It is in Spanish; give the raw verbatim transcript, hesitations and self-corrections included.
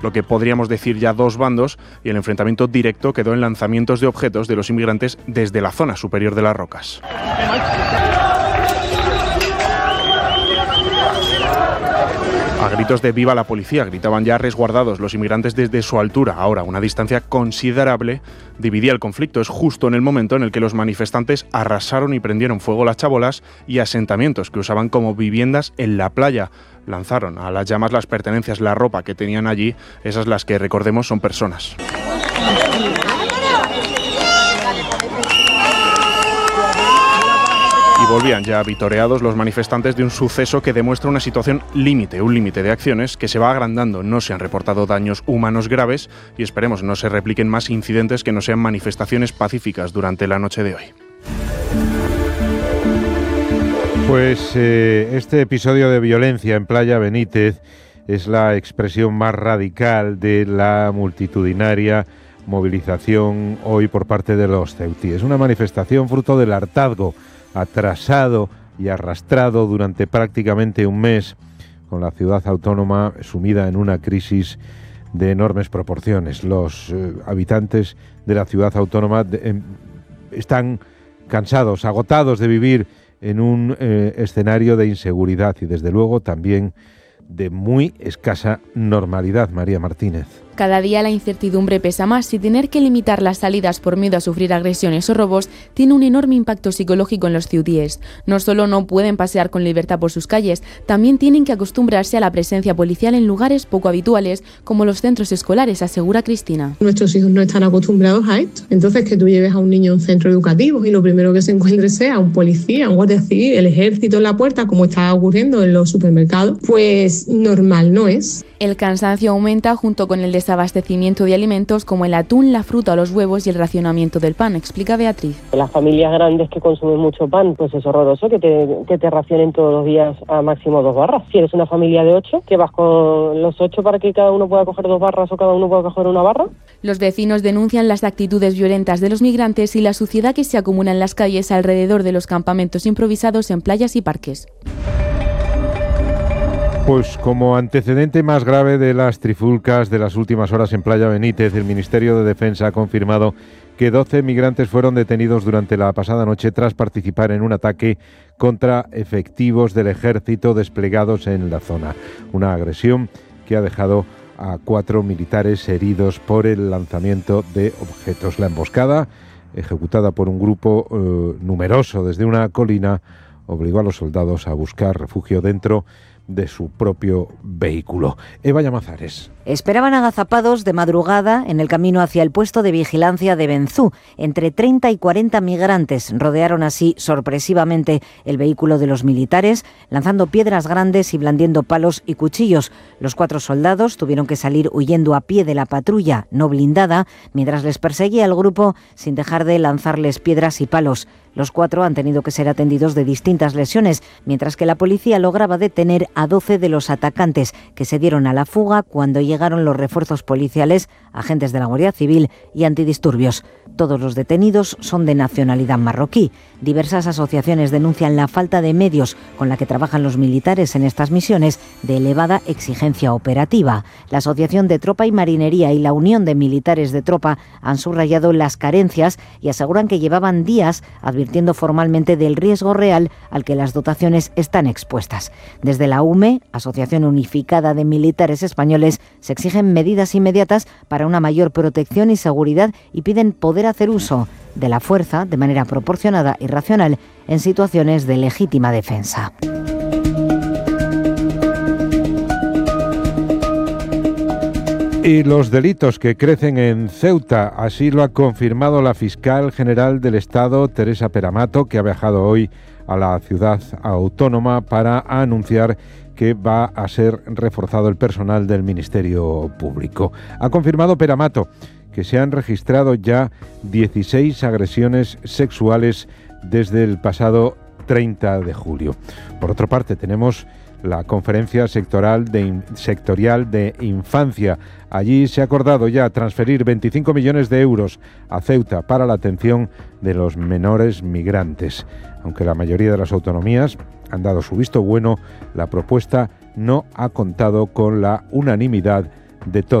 lo que podríamos decir ya dos bandos, y el enfrentamiento directo quedó en lanzamientos de objetos de los inmigrantes desde la zona superior de las rocas. A gritos de ¡viva la policía! Gritaban ya resguardados los inmigrantes desde su altura. Ahora, una distancia considerable dividía el conflicto. Es justo en el momento en el que los manifestantes arrasaron y prendieron fuego las chabolas y asentamientos que usaban como viviendas en la playa. Lanzaron a las llamas las pertenencias, la ropa que tenían allí, esas las que, recordemos, son personas. Y volvían ya vitoreados los manifestantes de un suceso que demuestra una situación límite, un límite de acciones que se va agrandando. No se han reportado daños humanos graves y esperemos no se repliquen más incidentes que no sean manifestaciones pacíficas durante la noche de hoy. Pues eh, este episodio de violencia en Playa Benítez es la expresión más radical de la multitudinaria movilización hoy por parte de los ceutíes. Una manifestación fruto del hartazgo atrasado y arrastrado durante prácticamente un mes, con la ciudad autónoma sumida en una crisis de enormes proporciones. Los eh, habitantes de la ciudad autónoma de, eh, están cansados, agotados de vivir en un eh, escenario de inseguridad y, desde luego, también de muy escasa normalidad. María Martínez. Cada día la incertidumbre pesa más y tener que limitar las salidas por miedo a sufrir agresiones o robos tiene un enorme impacto psicológico en los ceutíes. No solo no pueden pasear con libertad por sus calles, también tienen que acostumbrarse a la presencia policial en lugares poco habituales como los centros escolares, asegura Cristina. Nuestros hijos no están acostumbrados a esto. Entonces, que tú lleves a un niño a un centro educativo y lo primero que se encuentre sea un policía, un guardia civil, el ejército en la puerta, como está ocurriendo en los supermercados, pues normal no es. El cansancio aumenta junto con el desabastecimiento de alimentos como el atún, la fruta o los huevos y el racionamiento del pan, explica Beatriz. Las familias grandes que consumen mucho pan, pues es horroroso que te, que te racionen todos los días a máximo dos barras. Si eres una familia de ocho, que vas con los ocho para que cada uno pueda coger dos barras o cada uno pueda coger una barra. Los vecinos denuncian las actitudes violentas de los migrantes y la suciedad que se acumula en las calles alrededor de los campamentos improvisados en playas y parques. Pues como antecedente más grave de las trifulcas de las últimas horas en Playa Benítez, el Ministerio de Defensa ha confirmado que doce migrantes fueron detenidos durante la pasada noche tras participar en un ataque contra efectivos del ejército desplegados en la zona. Una agresión que ha dejado a cuatro militares heridos por el lanzamiento de objetos. La emboscada, ejecutada por un grupo eh, numeroso desde una colina, obligó a los soldados a buscar refugio dentro de su propio vehículo. Eva Llamazares. Esperaban agazapados de madrugada en el camino hacia el puesto de vigilancia de Benzú. Entre treinta y cuarenta migrantes rodearon así sorpresivamente el vehículo de los militares, lanzando piedras grandes y blandiendo palos y cuchillos. Los cuatro soldados tuvieron que salir huyendo a pie de la patrulla no blindada, mientras les perseguía el grupo sin dejar de lanzarles piedras y palos. Los cuatro han tenido que ser atendidos de distintas lesiones, mientras que la policía lograba detener a doce de los atacantes, que se dieron a la fuga cuando llegaron los refuerzos policiales, agentes de la Guardia Civil y antidisturbios. Todos los detenidos son de nacionalidad marroquí. Diversas asociaciones denuncian la falta de medios con la que trabajan los militares en estas misiones de elevada exigencia operativa. La Asociación de Tropa y Marinería y la Unión de Militares de Tropa han subrayado las carencias y aseguran que llevaban días advirtiendo formalmente del riesgo real al que las dotaciones están expuestas. Desde la U M E, Asociación Unificada de Militares Españoles, se exigen medidas inmediatas para una mayor protección y seguridad y piden poder hacer uso de la fuerza de manera proporcionada y racional en situaciones de legítima defensa. Y los delitos que crecen en Ceuta, así lo ha confirmado la fiscal general del Estado, Teresa Peramato, que ha viajado hoy a la ciudad autónoma para anunciar que va a ser reforzado el personal del Ministerio Público. Ha confirmado Peramato que se han registrado ya dieciséis agresiones sexuales desde el pasado treinta de julio. Por otra parte, tenemos la conferencia sectorial de, sectorial de infancia. Allí se ha acordado ya transferir veinticinco millones de euros a Ceuta para la atención de los menores migrantes. Aunque la mayoría de las autonomías han dado su visto bueno, la propuesta no ha contado con la unanimidad de todos.